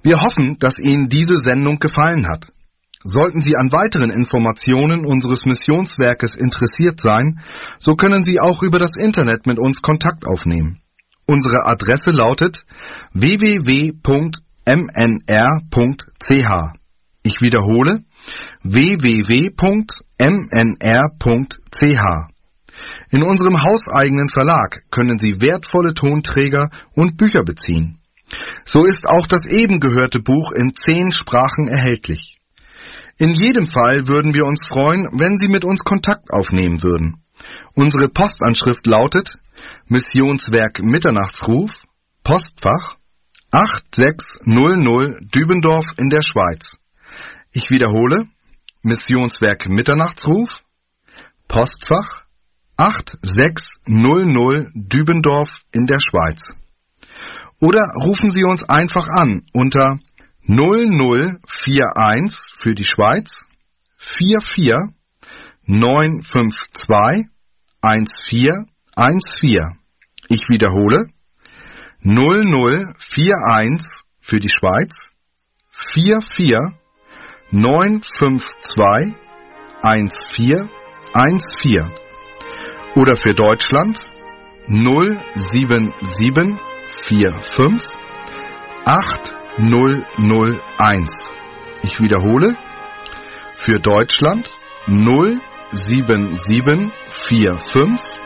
Wir hoffen, dass Ihnen diese Sendung gefallen hat. Sollten Sie an weiteren Informationen unseres Missionswerkes interessiert sein, so können Sie auch über das Internet mit uns Kontakt aufnehmen. Unsere Adresse lautet www.mnr.ch. Ich wiederhole, www.mnr.ch. In unserem hauseigenen Verlag können Sie wertvolle Tonträger und Bücher beziehen. So ist auch das eben gehörte Buch in 10 Sprachen erhältlich. In jedem Fall würden wir uns freuen, wenn Sie mit uns Kontakt aufnehmen würden. Unsere Postanschrift lautet Missionswerk Mitternachtsruf, Postfach 8600 Dübendorf in der Schweiz. Ich wiederhole, Missionswerk Mitternachtsruf, Postfach 8600 Dübendorf in der Schweiz. Oder rufen Sie uns einfach an unter 0041 für die Schweiz 44 952 1414. Ich wiederhole 0041 für die Schweiz 44 952 1414. Oder für Deutschland 07745 8001. Ich wiederhole, für Deutschland 07745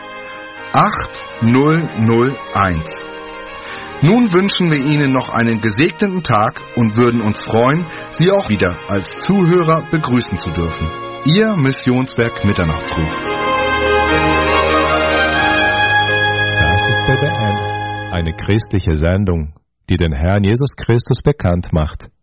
8001. Nun wünschen wir Ihnen noch einen gesegneten Tag und würden uns freuen, Sie auch wieder als Zuhörer begrüßen zu dürfen. Ihr Missionswerk Mitternachtsruf. Das ist BBM, eine christliche Sendung, die den Herrn Jesus Christus bekannt macht.